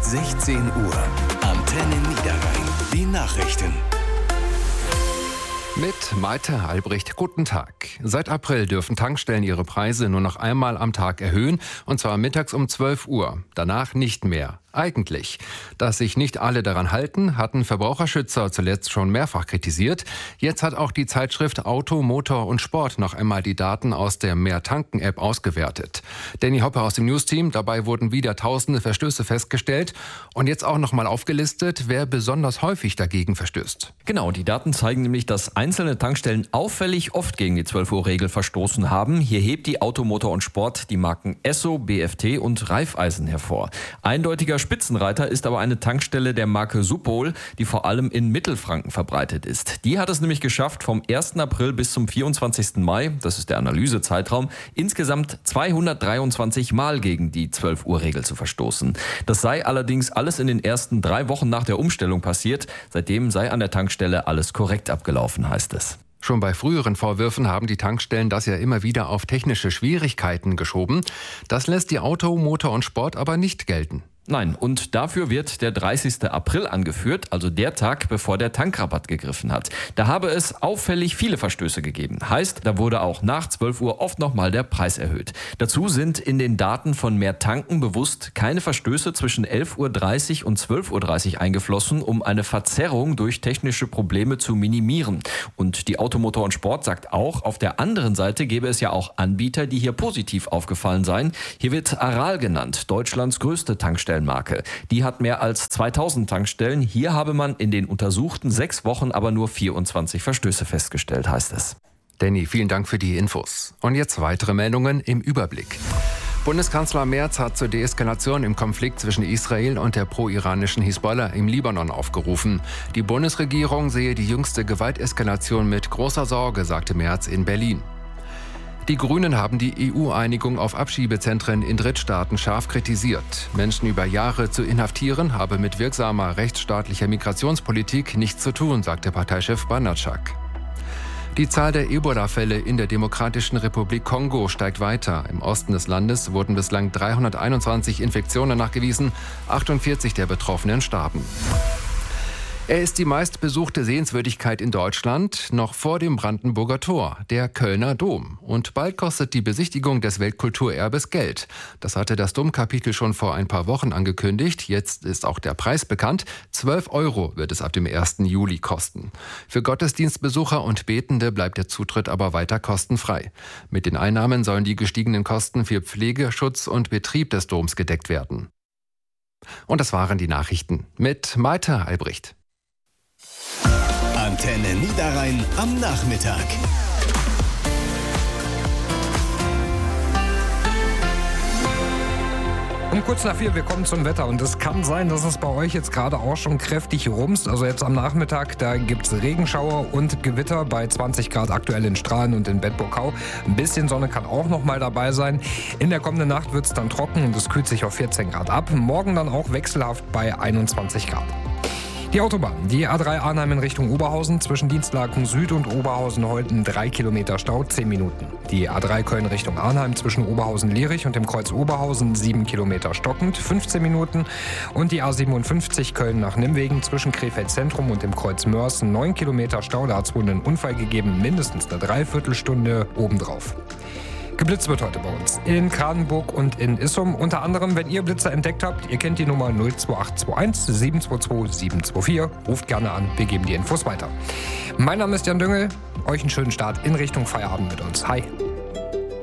16 Uhr. Antenne Niederrhein. Die Nachrichten. Mit Malte Albrecht, guten Tag. Seit April dürfen Tankstellen ihre Preise nur noch einmal am Tag erhöhen, und zwar mittags um 12 Uhr. Danach nicht mehr. Eigentlich. Dass sich nicht alle daran halten, hatten Verbraucherschützer zuletzt schon mehrfach kritisiert. Jetzt hat auch die Zeitschrift Auto, Motor und Sport noch einmal die Daten aus der Mehr-Tanken-App ausgewertet. Danny Hoppe aus dem Newsteam, dabei wurden wieder tausende Verstöße festgestellt und jetzt auch noch mal aufgelistet, wer besonders häufig dagegen verstößt. Genau, die Daten zeigen nämlich, dass einzelne Tankstellen auffällig oft gegen die 12-Uhr-Regel verstoßen haben. Hier hebt die Auto, Motor und Sport die Marken Esso, BFT und Raiffeisen hervor. Eindeutiger Spitzenreiter ist aber eine Tankstelle der Marke Supol, die vor allem in Mittelfranken verbreitet ist. Die hat es nämlich geschafft, vom 1. April bis zum 24. Mai, das ist der Analysezeitraum, insgesamt 223 Mal gegen die 12-Uhr-Regel zu verstoßen. Das sei allerdings alles in den ersten 3 Wochen nach der Umstellung passiert. Seitdem sei an der Tankstelle alles korrekt abgelaufen, heißt es. Schon bei früheren Vorwürfen haben die Tankstellen das ja immer wieder auf technische Schwierigkeiten geschoben. Das lässt die Auto, Motor und Sport aber nicht gelten. Nein, und dafür wird der 30. April angeführt, also der Tag, bevor der Tankrabatt gegriffen hat. Da habe es auffällig viele Verstöße gegeben. Heißt, da wurde auch nach 12 Uhr oft nochmal der Preis erhöht. Dazu sind in den Daten von Mehr Tanken bewusst keine Verstöße zwischen 11.30 Uhr und 12.30 Uhr eingeflossen, um eine Verzerrung durch technische Probleme zu minimieren. Und die Auto, Motor und Sport sagt auch, auf der anderen Seite gäbe es ja auch Anbieter, die hier positiv aufgefallen seien. Hier wird Aral genannt, Deutschlands größte Tankstellenmarke. Die hat mehr als 2000 Tankstellen. Hier habe man in den untersuchten 6 Wochen aber nur 24 Verstöße festgestellt, heißt es. Danny, vielen Dank für die Infos. Und jetzt weitere Meldungen im Überblick. Bundeskanzler Merz hat zur Deeskalation im Konflikt zwischen Israel und der pro-iranischen Hisbollah im Libanon aufgerufen. Die Bundesregierung sehe die jüngste Gewalteskalation mit großer Sorge, sagte Merz in Berlin. Die Grünen haben die EU-Einigung auf Abschiebezentren in Drittstaaten scharf kritisiert. Menschen über Jahre zu inhaftieren, habe mit wirksamer rechtsstaatlicher Migrationspolitik nichts zu tun, sagte Parteichef Banatschak. Die Zahl der Ebola-Fälle in der Demokratischen Republik Kongo steigt weiter. Im Osten des Landes wurden bislang 321 Infektionen nachgewiesen, 48 der Betroffenen starben. Er ist die meistbesuchte Sehenswürdigkeit in Deutschland, noch vor dem Brandenburger Tor, der Kölner Dom. Und bald kostet die Besichtigung des Weltkulturerbes Geld. Das hatte das Domkapitel schon vor ein paar Wochen angekündigt. Jetzt ist auch der Preis bekannt. 12 € wird es ab dem 1. Juli kosten. Für Gottesdienstbesucher und Betende bleibt der Zutritt aber weiter kostenfrei. Mit den Einnahmen sollen die gestiegenen Kosten für Pflege, Schutz und Betrieb des Doms gedeckt werden. Und das waren die Nachrichten mit Malte Albrecht. Antenne Niederrhein am Nachmittag. Um kurz nach 4, wir kommen zum Wetter und es kann sein, dass es bei euch jetzt gerade auch schon kräftig rumst. Also jetzt am Nachmittag, da gibt es Regenschauer und Gewitter bei 20 Grad aktuell in Strahlen und in Bedburg-Kau. Ein bisschen Sonne kann auch noch mal dabei sein. In der kommenden Nacht wird es dann trocken und es kühlt sich auf 14 Grad ab. Morgen dann auch wechselhaft bei 21 Grad. Die Autobahn, die A3 Arnheim in Richtung Oberhausen, zwischen Dienstlaken Süd und Oberhausen heute 3 Kilometer Stau, 10 Minuten. Die A3 Köln Richtung Arnheim zwischen Oberhausen-Lierich und dem Kreuz Oberhausen, 7 Kilometer stockend, 15 Minuten. Und die A57 Köln nach Nimwegen zwischen Krefeld Zentrum und dem Kreuz Mörs, 9 Kilometer Stau, da hat es wohl einen Unfall gegeben, mindestens eine Dreiviertelstunde obendrauf. Geblitzt wird heute bei uns in Kranenburg und in Issum. Unter anderem, wenn ihr Blitzer entdeckt habt, ihr kennt die Nummer 02821 722 724. Ruft gerne an, wir geben die Infos weiter. Mein Name ist Jan Düngel. Euch einen schönen Start in Richtung Feierabend mit uns. Hi.